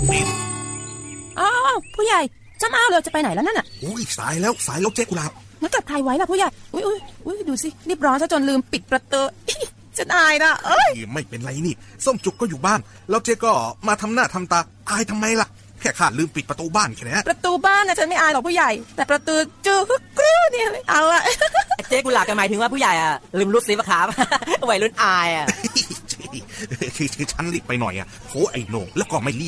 อ้าวผู้ใหญ่จะมาเลยจะไปไหนแล้วนั่นน่ะอุ้ยสายแล้วเจ๊กุหลาบงั้นกับใครไว้ล่ะผู้ใหญ่อุ้ยดูสิรีบร้อนซะจนลืมปิดประตูฉันอายนะไม่เป็นไรนี่ส้มจุกก็อยู่บ้านแล้วเจ๊ก็มาทำหน้าทำตาอายทำไมล่ะแค่ข้าลืมปิดประตูบ้านแค่นี้ประตูบ้านนะฉันไม่อายหรอกผู้ใหญ่แต่ประตูจูกรูเนี่ยเอาอะเจ๊กุหลาบกันหมายถึงว่าผู้ใหญ่อ่ะลืมรูดซิปครับ วัยรุ่นอายอ่ะคือฉันรีบไปหน่อยอ่ะโหไอ้โหน่งแล้วก็ไม่รีบ